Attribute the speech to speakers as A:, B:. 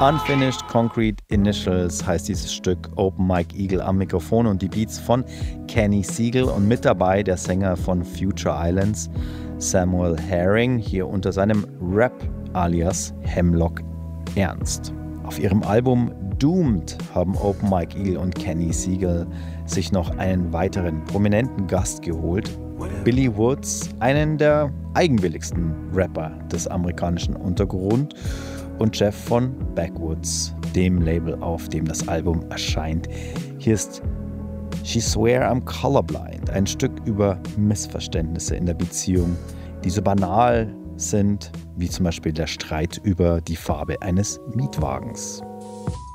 A: Unfinished Concrete Initials heißt dieses Stück. Open Mike Eagle am Mikrofon und die Beats von Kenny Siegel und mit dabei der Sänger von Future Islands, Samuel Herring, hier unter seinem Rap-Alias Hemlock Ernst. Auf ihrem Album Doomed haben Open Mike Eagle und Kenny Siegel sich noch einen weiteren prominenten Gast geholt, Billy Woods, einen der eigenwilligsten Rapper des amerikanischen Untergrund, und Jeff von Backwoods, dem Label, auf dem das Album erscheint. Hier ist She Swear I'm Colorblind, ein Stück über Missverständnisse in der Beziehung, die so banal sind, wie zum Beispiel der Streit über die Farbe eines Mietwagens.